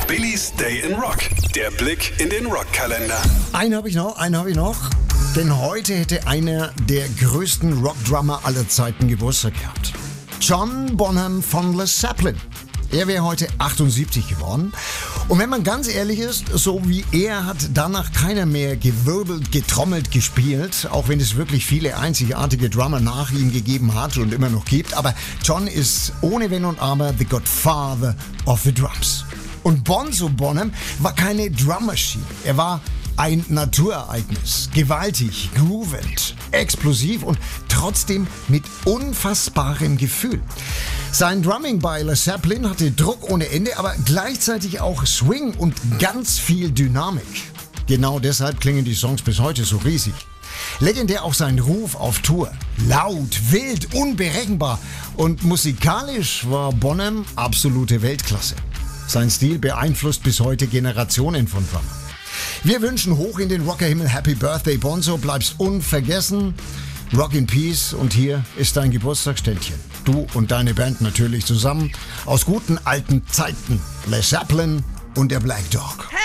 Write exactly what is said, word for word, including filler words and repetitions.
Billys Day in Rock. Der Blick in den Rockkalender. Einen habe ich noch, einen habe ich noch. Denn heute hätte einer der größten Rockdrummer aller Zeiten Geburtstag gehabt. John Bonham von Led Zeppelin. Er wäre heute achtundsiebzig geworden. Und wenn man ganz ehrlich ist, so wie er hat danach keiner mehr gewirbelt, getrommelt, gespielt. Auch wenn es wirklich viele einzigartige Drummer nach ihm gegeben hat und immer noch gibt. Aber John ist ohne Wenn und Aber the Godfather of the Drums. Und Bonzo Bonham war keine Drummaschine. Er war ein Naturereignis. Gewaltig, groovend, explosiv und trotzdem mit unfassbarem Gefühl. Sein Drumming bei Led Zeppelin hatte Druck ohne Ende, aber gleichzeitig auch Swing und ganz viel Dynamik. Genau deshalb klingen die Songs bis heute so riesig. Legendär auch sein Ruf auf Tour. Laut, wild, unberechenbar und musikalisch war Bonham absolute Weltklasse. Sein Stil beeinflusst bis heute Generationen von Drummern. Wir wünschen hoch in den Rockerhimmel Happy Birthday Bonzo, bleibst unvergessen. Rock in Peace und hier ist dein Geburtstagsständchen. Du und deine Band natürlich zusammen aus guten alten Zeiten. Led Zeppelin und der Black Dog.